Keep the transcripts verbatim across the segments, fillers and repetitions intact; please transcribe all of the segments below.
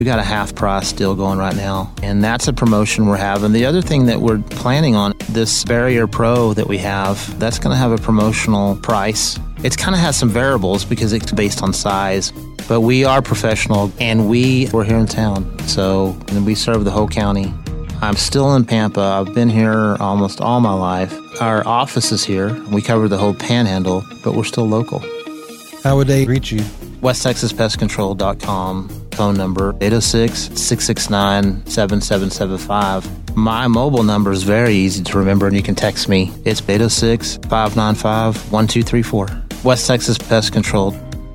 We got a half price deal going right now, and that's a promotion we're having. The other thing that we're planning on, this Barrier Pro that we have, that's going to have a promotional price. It kind of has some variables because it's based on size, but we are professional, and we, we're here in town, so and we serve the whole county. I'm still in Pampa. I've been here almost all my life. Our office is here. We cover the whole panhandle, but we're still local. How would they reach you? west texas pest control dot com, phone number eight oh six, six six nine, seven seven seven five. My mobile number is very easy to remember, and you can text me. It's eight oh six, five nine five, one two three four. West Texas Pest Control.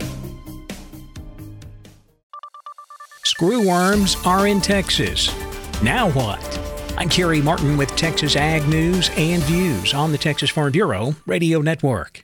Screwworms are in Texas. Now what? I'm Kerry Martin with Texas Ag News and Views on the Texas Farm Bureau Radio Network.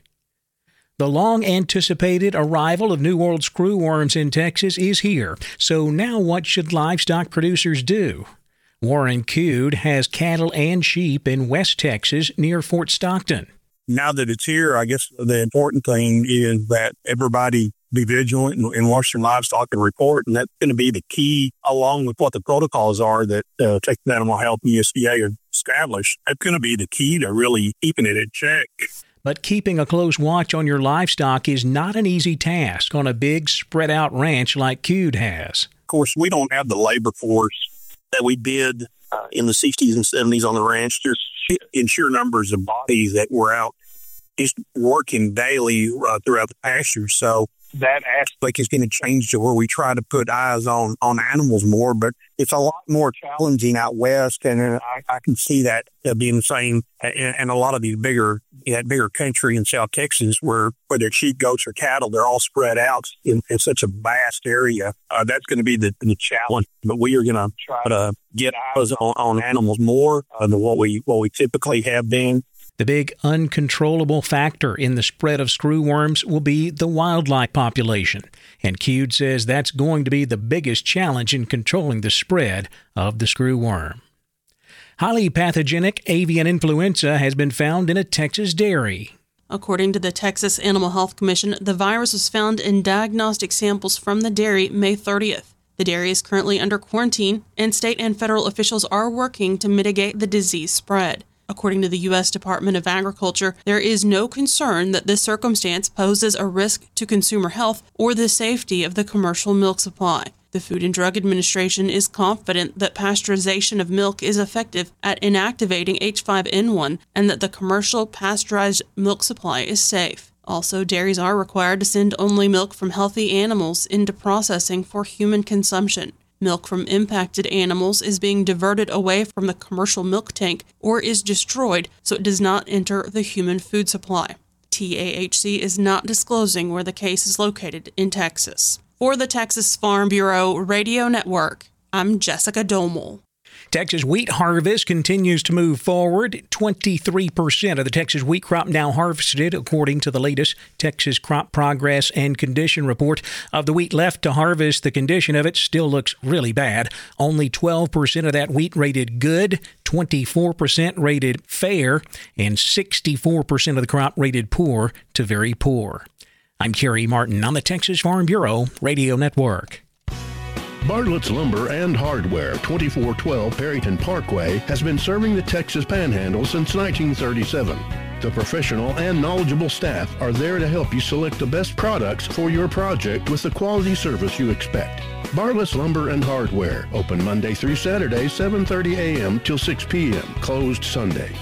The long-anticipated arrival of New World screwworms in Texas is here. So now what should livestock producers do? Warren Kude has cattle and sheep in West Texas near Fort Stockton. Now that it's here, I guess the important thing is that everybody be vigilant and, and watch their livestock and report. And that's going to be the key, along with what the protocols are that uh, Texas Animal Health and U S D A have established. That's going to be the key to really keeping it in check. But keeping a close watch on your livestock is not an easy task on a big spread-out ranch like Kude has. Of course, we don't have the labor force that we did uh, in the sixties and seventies on the ranch. There's in sheer numbers of bodies that were out just working daily uh, throughout the pasture. So that aspect is going to change to where we try to put eyes on, on animals more, but it's a lot more challenging out west, and I, I can see that uh, being the same in, in a lot of these bigger, that bigger country in South Texas, where whether it's sheep, goats, or cattle, they're all spread out in, in such a vast area. Uh, that's going to be the, the challenge, but we are going to try to get eyes on, on animals more uh, than what we what we typically have been. The big uncontrollable factor in the spread of screwworms will be the wildlife population, and Kude says that's going to be the biggest challenge in controlling the spread of the screwworm. Highly pathogenic avian influenza has been found in a Texas dairy. According to the Texas Animal Health Commission, the virus was found in diagnostic samples from the dairy May thirtieth. The dairy is currently under quarantine, and state and federal officials are working to mitigate the disease spread. According to the U S Department of Agriculture, there is no concern that this circumstance poses a risk to consumer health or the safety of the commercial milk supply. The Food and Drug Administration is confident that pasteurization of milk is effective at inactivating H five N one and that the commercial pasteurized milk supply is safe. Also, dairies are required to send only milk from healthy animals into processing for human consumption. Milk from impacted animals is being diverted away from the commercial milk tank or is destroyed so it does not enter the human food supply. T A H C is not disclosing where the case is located in Texas. For the Texas Farm Bureau Radio Network, I'm Jessica Domel. Texas wheat harvest continues to move forward. twenty-three percent of the Texas wheat crop now harvested, according to the latest Texas Crop Progress and Condition Report. Of the wheat left to harvest, the condition of it still looks really bad. Only twelve percent of that wheat rated good, twenty-four percent rated fair, and sixty-four percent of the crop rated poor to very poor. I'm Kerry Martin on the Texas Farm Bureau Radio Network. Bartlett's Lumber and Hardware, twenty-four twelve Perryton Parkway, has been serving the Texas Panhandle since nineteen thirty-seven. The professional and knowledgeable staff are there to help you select the best products for your project with the quality service you expect. Bartlett's Lumber and Hardware, open Monday through Saturday, seven thirty a.m. till six p.m., closed Sunday.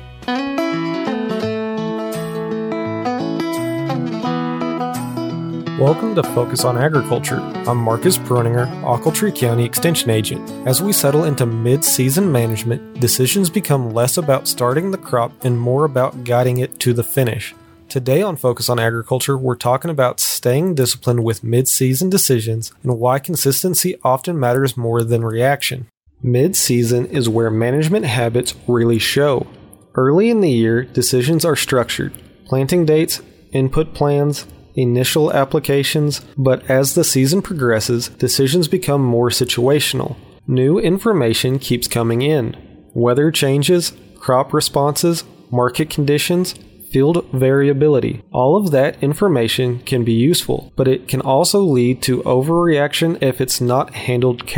Welcome to Focus on Agriculture. I'm Marcus Broninger, Ochiltree County Extension Agent. As we settle into mid-season management, decisions become less about starting the crop and more about guiding it to the finish. Today on Focus on Agriculture, we're talking about staying disciplined with mid-season decisions and why consistency often matters more than reaction. Mid-season is where management habits really show. Early in the year, decisions are structured. Planting dates, input plans, initial applications, but as the season progresses, decisions become more situational. New information keeps coming in. Weather changes, crop responses, market conditions, field variability. All of that information can be useful, but it can also lead to overreaction if it's not handled carefully.